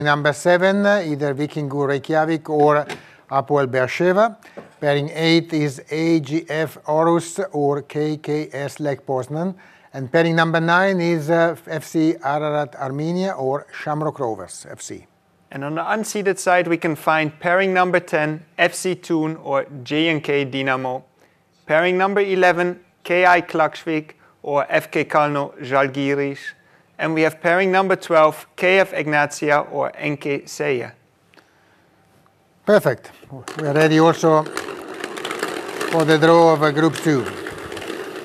Number 7, either Vikingur Reykjavik or Hapoel Beersheva. Pairing 8 is AGF Aarhus or KKS Lech Poznan. And pairing number 9 is FC Ararat Armenia or Shamrock Rovers FC. And on the unseeded side, we can find pairing number 10, FC Thun or J&K Dynamo. Pairing number 11, KI Klaksvik or FK Kalno Žalgiris. And we have pairing number 12, KF Ignatia or NK Seje. Perfect. We are ready also for the draw of Group 2.